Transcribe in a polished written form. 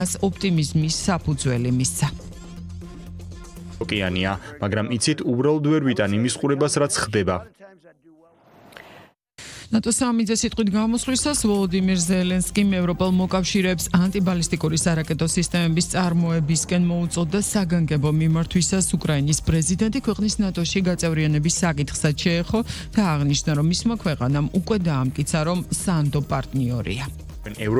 ოპტიმიზმის საფუძველი მისცა. ოკეანია, მაგრამ იცით უბრალოდ ვერ ვიტან იმის ყურებას, რაც ხდება. ნატოს სამიზე სიტყვით გამოსვლისას ვოლოდიმირ ზელენსკიმ ევროპელ მოკავშირეებს ანტიბალისტიკური სარაკეტო სისტემების წარმოებისკენ მოუწოდა საგანგებო მიმართვისას. უკრაინის პრეზიდენტი ქვეყნის ნატოში გაწევრიანების საკითხსაც შეეხო და აღნიშნა, რომ მისმა ქვეყანამ უკვე დაამტკიცა, რომ სანდო პარტნიორია.